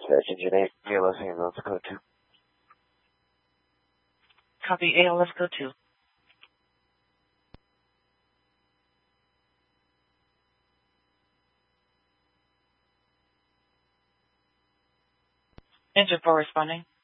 Dispatch Engine 8, ALS ambulance code 2. Copy, ALS code 2. Engine 4 responding.